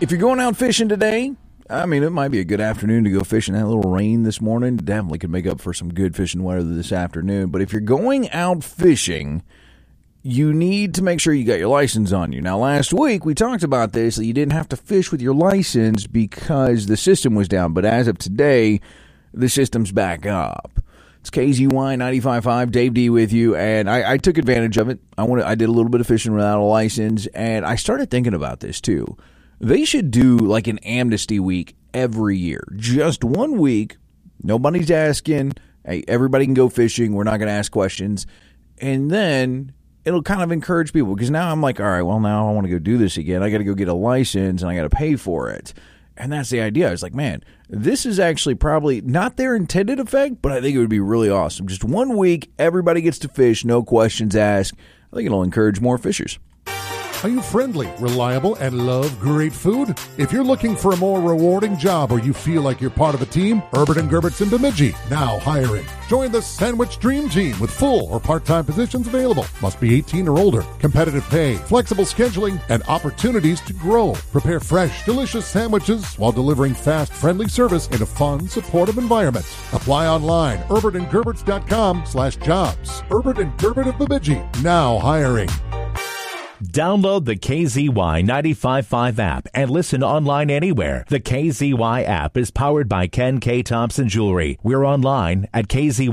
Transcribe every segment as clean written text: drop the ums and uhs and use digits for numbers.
If you're going out fishing today, I mean, it might be a good afternoon to go fishing. That little rain this morning definitely could make up for some good fishing weather this afternoon. But if you're going out fishing, you need to make sure you got your license on you. Now, last week we talked about this, that you didn't have to fish with your license because the system was down. But as of today, the system's back up. It's KZY 95.5, Dave D with you, and I took advantage of it. I did a little bit of fishing without a license, and I started thinking about this too. They should do like an amnesty week every year. Just 1 week. Nobody's asking. Hey, everybody can go fishing. We're not going to ask questions. And then it'll kind of encourage people. Because now I'm like, all right, well, now I want to go do this again. I got to go get a license and I got to pay for it. And that's the idea. I was like, man, this is actually probably not their intended effect, but I think it would be really awesome. Just 1 week, everybody gets to fish, no questions asked. I think it'll encourage more fishers. Are you friendly, reliable, and love great food? If you're looking for a more rewarding job or you feel like you're part of a team, Herbert and Gerbert's in Bemidji, now hiring. Join the Sandwich Dream Team with full or part-time positions available. Must be 18 or older. Competitive pay, flexible scheduling, and opportunities to grow. Prepare fresh, delicious sandwiches while delivering fast, friendly service in a fun, supportive environment. Apply online, herbertandgerberts.com/jobs. Herbert and Gerbert of Bemidji, now hiring. Download the KZY 95.5 app and listen online anywhere. The KZY app is powered by Ken K. Thompson Jewelry. We're online at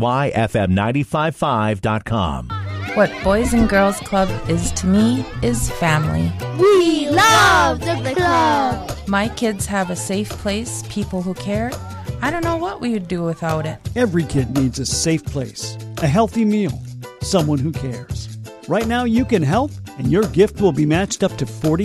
kzyfm955.com. What Boys and Girls Club is to me is family. We love the club. My kids have a safe place, people who care. I don't know what we would do without it. Every kid needs a safe place, a healthy meal, someone who cares. Right now you can help, and your gift will be matched up to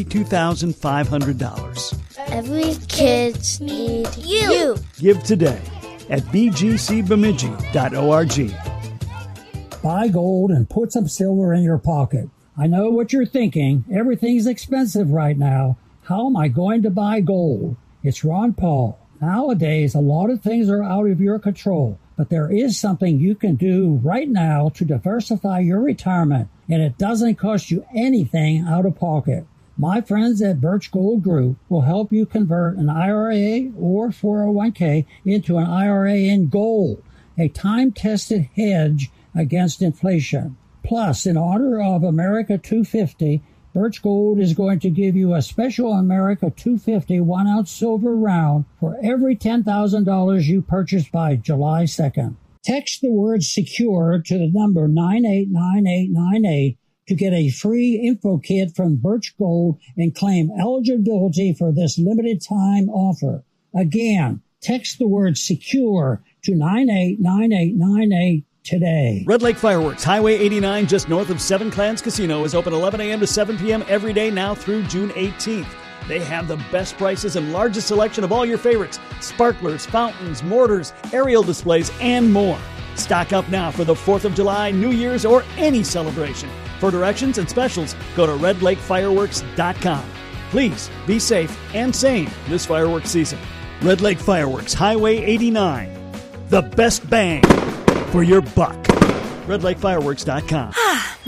$42,500. Every kid needs you. Give today at bgcbemidji.org. Buy gold and put some silver in your pocket. I know what you're thinking. Everything's expensive right now. How am I going to buy gold? It's Ron Paul. Nowadays, a lot of things are out of your control, but there is something you can do right now to diversify your retirement, and it doesn't cost you anything out of pocket. My friends at Birch Gold Group will help you convert an IRA or 401k into an IRA in gold, a time-tested hedge against inflation. Plus, in honor of America 250, Birch Gold is going to give you a special America 250 1-ounce silver round for every $10,000 you purchase by July 2nd. Text the word SECURE to the number 989898 to get a free info kit from Birch Gold and claim eligibility for this limited time offer. Again, text the word SECURE to 989898 today. Red Lake Fireworks, Highway 89, just north of Seven Clans Casino, is open 11 a.m. to 7 p.m. every day now through June 18th. They have the best prices and largest selection of all your favorites: sparklers, fountains, mortars, aerial displays, and more. Stock up now for the 4th of July, New Year's, or any celebration. For directions and specials, go to redlakefireworks.com. Please be safe and sane this fireworks season. Red Lake Fireworks, Highway 89. The best bang for your buck. redlakefireworks.com.